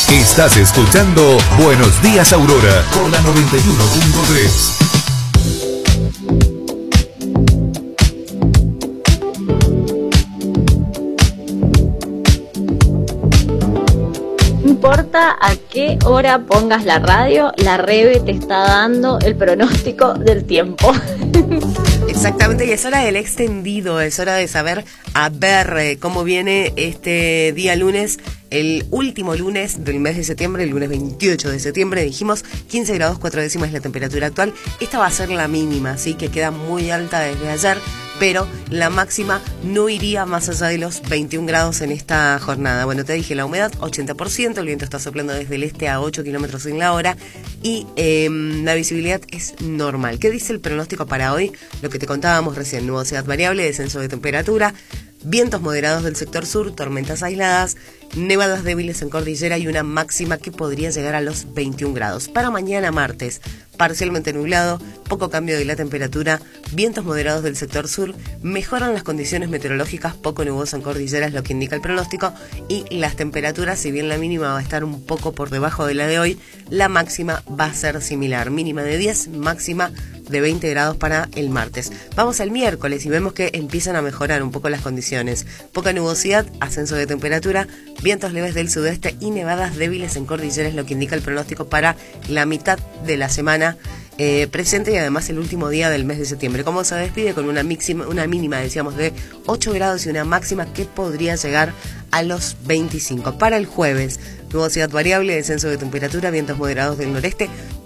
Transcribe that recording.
Estás escuchando Buenos Días Aurora por la 91.3. No importa a qué hora pongas la radio, la Rebe te está dando el pronóstico del tiempo. Exactamente, y es hora del extendido, es hora de saber a ver cómo viene este día lunes, el último lunes del mes de septiembre, el lunes 28 de septiembre. Dijimos 15 grados 4 décimas la temperatura actual. Esta va a ser la mínima, así que queda muy alta desde ayer, pero la máxima no iría más allá de los 21 grados en esta jornada. Bueno, te dije la humedad 80%, el viento está soplando desde el este a 8 kilómetros en la hora y la visibilidad es normal. ¿Qué dice el pronóstico para hoy? Lo que te contábamos recién: nubosidad variable, descenso de temperatura, vientos moderados del sector sur, tormentas aisladas, nevadas débiles en cordillera y una máxima que podría llegar a los 21 grados. Para mañana martes, parcialmente nublado, poco cambio de la temperatura, vientos moderados del sector sur, mejoran las condiciones meteorológicas, poco nuboso en cordillera es lo que indica el pronóstico, y las temperaturas, si bien la mínima va a estar un poco por debajo de la de hoy, la máxima va a ser similar, mínima de 10, máxima de 20 grados para el martes. Vamos al miércoles y vemos que empiezan a mejorar un poco las condiciones. Poca nubosidad, ascenso de temperatura, vientos leves del sudeste y nevadas débiles en cordillera es lo que indica el pronóstico para la mitad de la semana presente y además el último día del mes de septiembre. Como se despide con una mínima, decíamos, de 8 grados y una máxima que podría llegar a los 25. Para el jueves, nubosidad variable, descenso de temperatura, vientos moderados del noreste,